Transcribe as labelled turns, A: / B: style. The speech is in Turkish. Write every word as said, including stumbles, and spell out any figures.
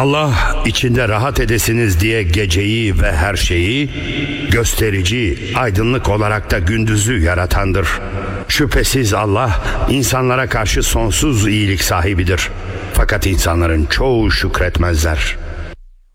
A: Allah içinde rahat edesiniz diye geceyi ve her şeyi, gösterici, aydınlık olarak da gündüzü yaratandır. Şüphesiz Allah insanlara karşı sonsuz iyilik sahibidir. Fakat insanların çoğu şükretmezler.